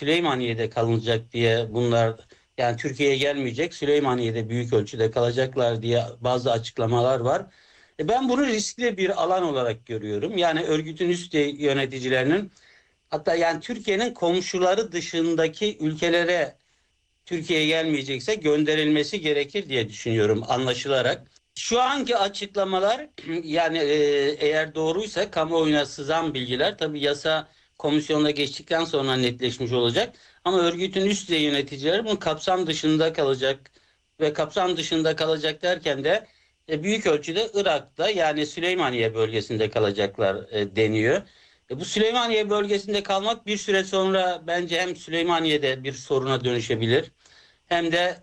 Süleymaniye'de kalınacak diye bunlar, yani Türkiye'ye gelmeyecek, Süleymaniye'de büyük ölçüde kalacaklar diye bazı açıklamalar var. Ben bunu riskli bir alan olarak görüyorum. Yani örgütün üst yöneticilerinin, hatta yani Türkiye'nin komşuları dışındaki ülkelere Türkiye'ye gelmeyecekse gönderilmesi gerekir diye düşünüyorum, anlaşılarak. Şu anki açıklamalar yani eğer doğruysa kamuoyuna sızan bilgiler tabii yasa komisyonuna geçtikten sonra netleşmiş olacak. Ama örgütün üst düzey yöneticileri bunun kapsam dışında kalacak ve kapsam dışında kalacak derken de büyük ölçüde Irak'ta, yani Süleymaniye bölgesinde kalacaklar deniyor. Bu Süleymaniye bölgesinde kalmak bir süre sonra bence hem Süleymaniye'de bir soruna dönüşebilir, hem de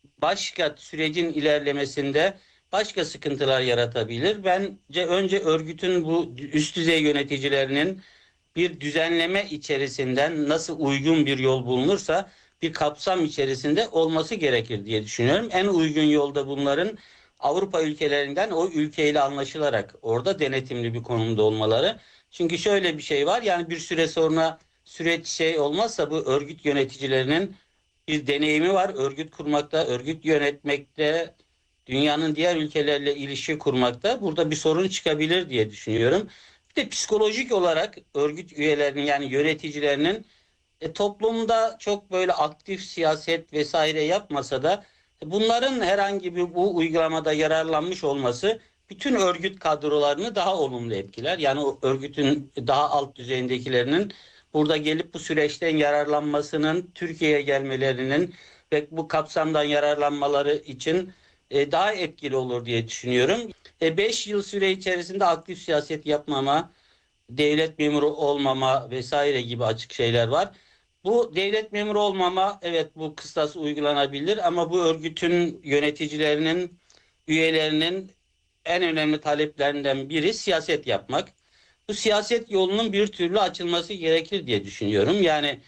başka sürecin ilerlemesinde başka sıkıntılar yaratabilir. Bence önce örgütün bu üst düzey yöneticilerinin bir düzenleme içerisinden nasıl uygun bir yol bulunursa bir kapsam içerisinde olması gerekir diye düşünüyorum. En uygun yolda bunların Avrupa ülkelerinden o ülkeyle anlaşılarak orada denetimli bir konumda olmaları. Çünkü şöyle bir şey var, yani bir süre sonra süreç olmazsa bu örgüt yöneticilerinin bir deneyimi var. Örgüt kurmakta, örgüt yönetmekte, dünyanın diğer ülkelerle ilişki kurmakta. Burada bir sorun çıkabilir diye düşünüyorum. Bir de psikolojik olarak örgüt üyelerinin, yani yöneticilerinin toplumda çok böyle aktif siyaset vesaire yapmasa da bunların herhangi bir bu uygulamada yararlanmış olması bütün örgüt kadrolarını daha olumlu etkiler. Yani o örgütün daha alt düzeyindekilerinin burada gelip bu süreçten yararlanmasının, Türkiye'ye gelmelerinin ve bu kapsamdan yararlanmaları için daha etkili olur diye düşünüyorum. 5 yıl süre içerisinde aktif siyaset yapmama, devlet memuru olmama vesaire gibi açık şeyler var. Bu devlet memuru olmama, evet, bu kıstas uygulanabilir ama bu örgütün yöneticilerinin, üyelerinin en önemli taleplerinden biri siyaset yapmak. Bu siyaset yolunun bir türlü açılması gerekir diye düşünüyorum. Yani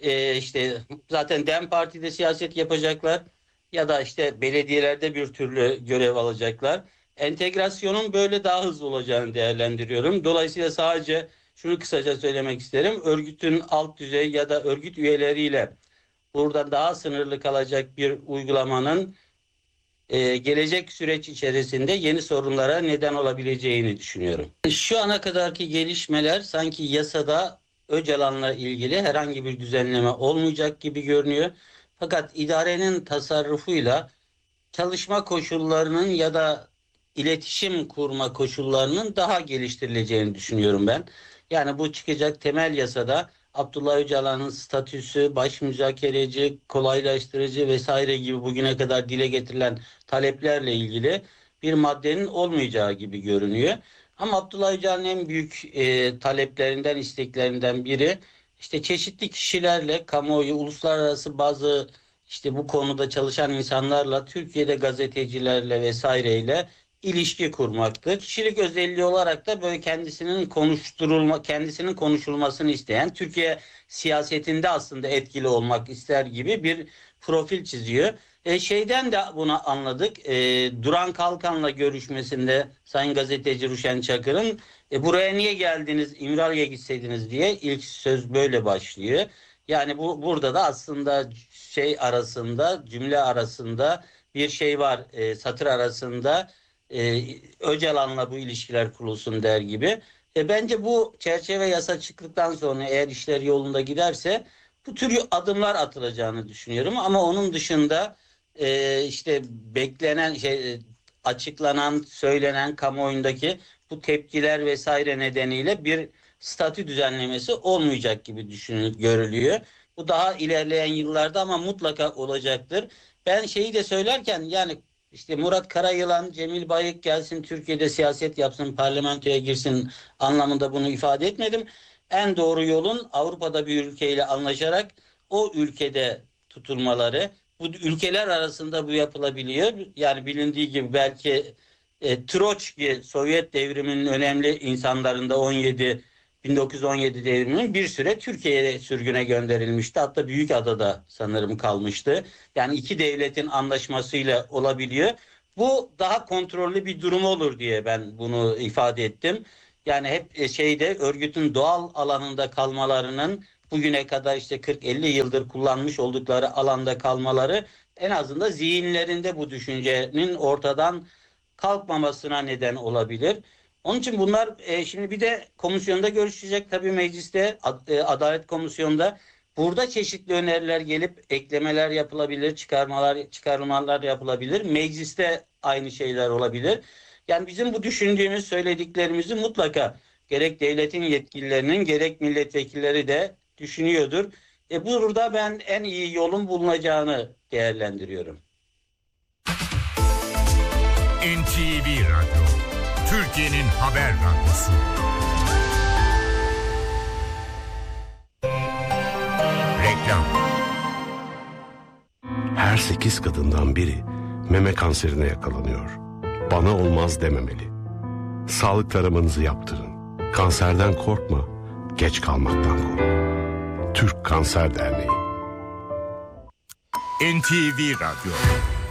işte zaten DEM Parti'de siyaset yapacaklar ya da işte belediyelerde bir türlü görev alacaklar. Entegrasyonun böyle daha hızlı olacağını değerlendiriyorum. Dolayısıyla sadece şunu kısaca söylemek isterim. Örgütün alt düzey ya da örgüt üyeleriyle burada daha sınırlı kalacak bir uygulamanın gelecek süreç içerisinde yeni sorunlara neden olabileceğini düşünüyorum. Şu ana kadarki gelişmeler sanki yasada Öcalan'la ilgili herhangi bir düzenleme olmayacak gibi görünüyor. Fakat idarenin tasarrufuyla çalışma koşullarının ya da iletişim kurma koşullarının daha geliştirileceğini düşünüyorum ben. Yani bu çıkacak temel yasada Abdullah Öcalan'ın statüsü, baş müzakereci, kolaylaştırıcı vesaire gibi bugüne kadar dile getirilen taleplerle ilgili bir maddenin olmayacağı gibi görünüyor. Ama Abdullah Öcalan'ın en büyük taleplerinden, isteklerinden biri işte çeşitli kişilerle, kamuoyu, uluslararası bazı işte bu konuda çalışan insanlarla, Türkiye'de gazetecilerle vesaireyle ilişki kurmaktır. Kişilik özelliği olarak da böyle kendisinin konuşulmasını isteyen, Türkiye siyasetinde aslında etkili olmak ister gibi bir profil çiziyor. Şeyden de bunu anladık. Duran Kalkan'la görüşmesinde Sayın Gazeteci Ruşen Çakır'ın buraya niye geldiniz, İmralı'ya gitseydiniz diye ilk söz böyle başlıyor. Yani burada da aslında cümle arasında bir şey var, satır arasında Öcalan'la bu ilişkiler kurulsun der gibi. Bence bu çerçeve yasa çıktıktan sonra eğer işler yolunda giderse bu tür adımlar atılacağını düşünüyorum. Ama onun dışında işte beklenen açıklanan, söylenen kamuoyundaki bu tepkiler vesaire nedeniyle bir statü düzenlemesi olmayacak gibi görülüyor. Bu daha ilerleyen yıllarda ama mutlaka olacaktır. Ben şeyi de söylerken, yani işte Murat Karayılan, Cemil Bayık gelsin Türkiye'de siyaset yapsın, parlamentoya girsin anlamında bunu ifade etmedim. En doğru yolun Avrupa'da bir ülkeyle anlaşarak o ülkede tutulmaları. Bu ülkeler arasında bu yapılabiliyor. Yani bilindiği gibi belki Troçki Sovyet devriminin önemli insanlarında 1917 devriminin bir süre Türkiye'ye sürgüne gönderilmişti. Hatta Büyükada'da sanırım kalmıştı. Yani iki devletin anlaşmasıyla olabiliyor. Bu daha kontrollü bir durum olur diye ben bunu ifade ettim. Yani hep örgütün doğal alanında kalmalarının bugüne kadar işte 40-50 yıldır kullanmış oldukları alanda kalmaları en azından zihinlerinde bu düşüncenin ortadan kalkmamasına neden olabilir. Onun için bunlar şimdi bir de komisyonda görüşecek tabii mecliste, Adalet Komisyonu'nda. Burada çeşitli öneriler gelip eklemeler yapılabilir, çıkarmalar yapılabilir. Mecliste aynı şeyler olabilir. Yani bizim bu düşündüğümüz, söylediklerimizi mutlaka gerek devletin yetkililerinin gerek milletvekilleri de düşünüyordur. Burada ben en iyi yolun bulunacağını değerlendiriyorum. NTV Radyo, Türkiye'nin haber radyosu. Reklam. Her 8 kadından biri meme kanserine yakalanıyor. Bana olmaz dememeli. Sağlık taramanızı yaptırın. Kanserden korkma, geç kalmaktan kork. Türk Kanser Derneği. NTV Radyo.